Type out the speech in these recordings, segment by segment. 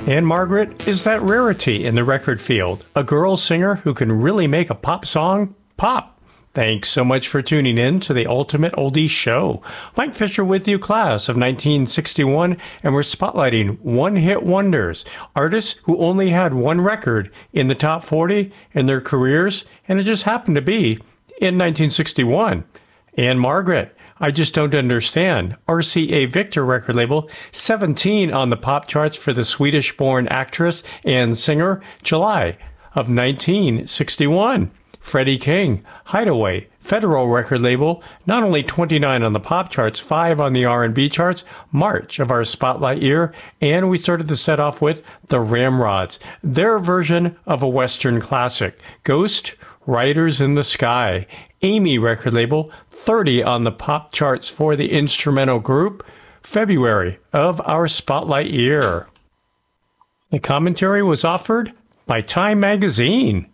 Anne Margaret is that rarity in the record field, a girl singer who can really make a pop song pop. Thanks so much for tuning in to the Ultimate Oldies Show. Mike Fisher with you, class of 1961, and we're spotlighting one-hit wonders, artists who only had one record in the top 40 in their careers, and it just happened to be in 1961. Anne Margaret, I Just Don't Understand, RCA Victor record label, 17 on the pop charts for the Swedish-born actress and singer, July of 1961. Freddie King, Hideaway, Federal record label, not only 29 on the pop charts, 5 on the R&B charts, March of our spotlight year, and we started the set off with the Ramrods, their version of a Western classic, Ghost, Riders in the Sky, Amy record label, 30 on the pop charts for the instrumental group, February of our spotlight year. The commentary was offered by Time Magazine.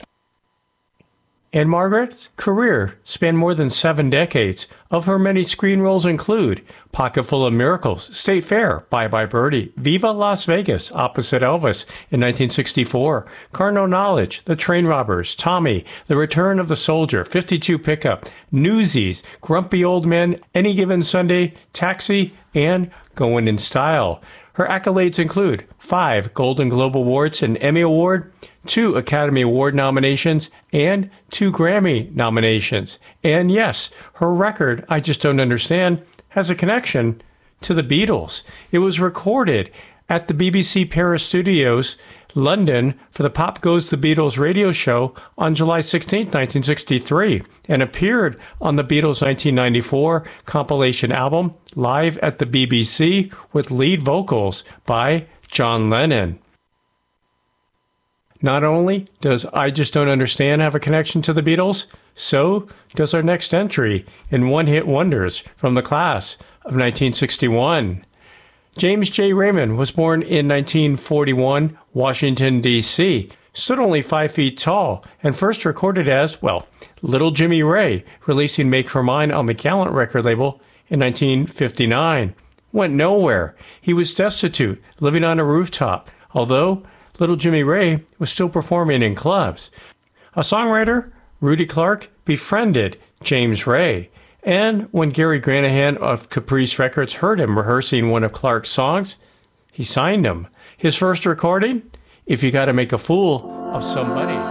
Anne Margaret's career spanned more than 7 decades. Of her many screen roles include Pocketful of Miracles, State Fair, Bye Bye Birdie, Viva Las Vegas, opposite Elvis in 1964, Carnal Knowledge, The Train Robbers, Tommy, The Return of the Soldier, 52 Pickup, Newsies, Grumpy Old Men, Any Given Sunday, Taxi, and Going in Style. Her accolades include 5 Golden Globe Awards and Emmy Award, 2 Academy Award nominations, and 2 Grammy nominations. And yes, her record, I Just Don't Understand, has a connection to the Beatles. It was recorded at the BBC Paris Studios, London, for the Pop Goes the Beatles radio show on July 16, 1963, and appeared on the Beatles' 1994 compilation album, Live at the BBC, with lead vocals by John Lennon. Not only does I Just Don't Understand have a connection to the Beatles, so does our next entry in One-Hit Wonders from the class of 1961. James J. Raymond was born in 1941, Washington, D.C., stood only 5 feet tall, and first recorded as, well, Little Jimmy Ray, releasing Make Her Mine on the Gallant record label in 1959. Went nowhere. He was destitute, living on a rooftop, although Little Jimmy Ray was still performing in clubs. A songwriter, Rudy Clark, befriended James Ray, and when Gary Granahan of Caprice Records heard him rehearsing one of Clark's songs, he signed him. His first recording, If You Gotta Make a Fool of Somebody.